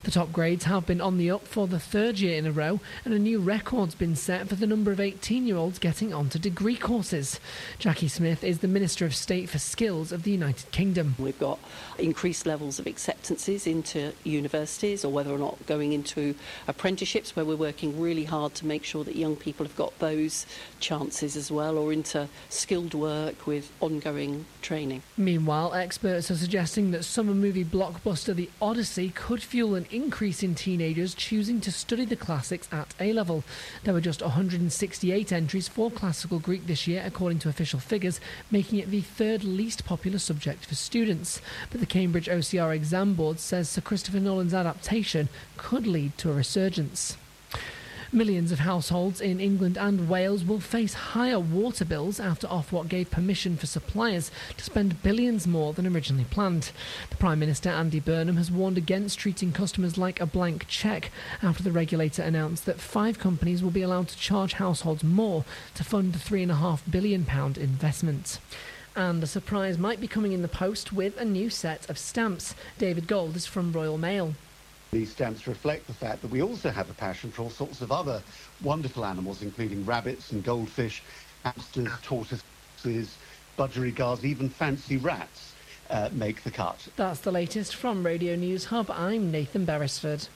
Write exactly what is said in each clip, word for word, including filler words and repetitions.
The top grades have been on the up for the third year in a row, and a new record's been set for the number of eighteen-year-olds getting onto degree courses. Jackie Smith is the Minister of State for Skills of the United Kingdom. We've got increased levels of acceptances into universities, or whether or not going into apprenticeships, where we're working really hard to make sure that young people have got those chances as well, or into skilled work with ongoing training. Meanwhile, experts are suggesting that summer movie blockbuster The Odyssey could fuel an increase in teenagers choosing to study the classics at A-level. There were just one hundred sixty-eight entries for classical Greek this year, according to official figures, making it the third least popular subject for students. But the Cambridge O C R exam board says Sir Christopher Nolan's adaptation could lead to a resurgence. Millions of households in England and Wales will face higher water bills after Ofwat gave permission for suppliers to spend billions more than originally planned. The Prime Minister, Andy Burnham, has warned against treating customers like a blank cheque after the regulator announced that five companies will be allowed to charge households more to fund the three point five billion pounds investment. And a surprise might be coming in the post with a new set of stamps. David Gold is from Royal Mail. These stamps reflect the fact that we also have a passion for all sorts of other wonderful animals, including rabbits and goldfish, hamsters, tortoises, budgerigars, even fancy rats uh, make the cut. That's the latest from Radio News Hub. I'm Nathan Beresford.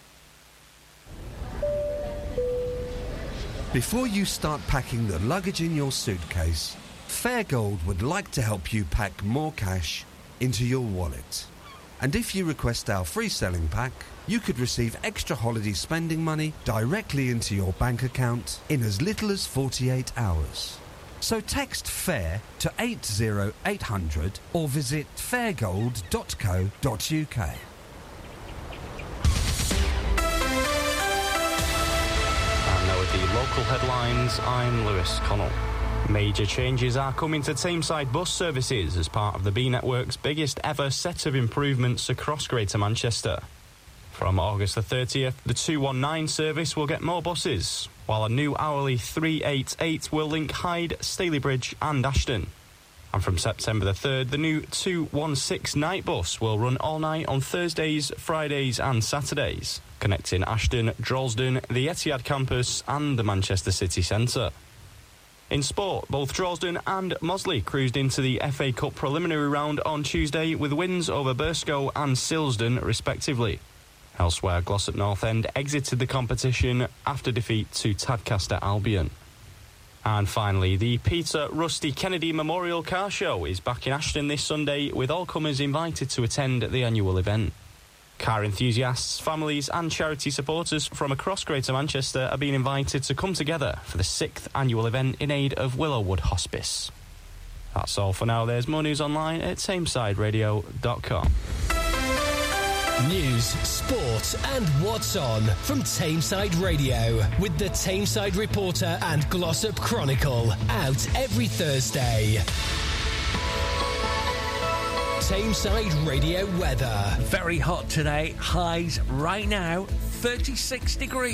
Before you start packing the luggage in your suitcase, Fairgold would like to help you pack more cash into your wallet. And if you request our free selling pack, you could receive extra holiday spending money directly into your bank account in as little as forty-eight hours. So text FAIR to eight zero eight hundred or visit fairgold dot co dot uk. And now with the local headlines, I'm Lewis Connell. Major changes are coming to Tameside bus services as part of the B Network's biggest ever set of improvements across Greater Manchester. From August the thirtieth, the two one nine service will get more buses, while a new hourly three eighty-eight will link Hyde, Stalybridge and Ashton. And from September the third, the new two one six night bus will run all night on Thursdays, Fridays and Saturdays, connecting Ashton, Droylsden, the Etihad campus and the Manchester city centre. In sport, both Droylsden and Mosley cruised into the F A Cup preliminary round on Tuesday with wins over Burscough and Silsden, respectively. Elsewhere, Glossop North End exited the competition after defeat to Tadcaster Albion. And finally, the Peter Rusty Kennedy Memorial Car Show is back in Ashton this Sunday, with all comers invited to attend the annual event. Car enthusiasts, families and charity supporters from across Greater Manchester are being invited to come together for the sixth annual event in aid of Willowwood Hospice. That's all for now. There's more news online at tameside radio dot com. News, sport and what's on from Tameside Radio with the Tameside Reporter and Glossop Chronicle, out every Thursday. Tameside Radio weather. Very hot today. Highs right now, thirty-six degrees.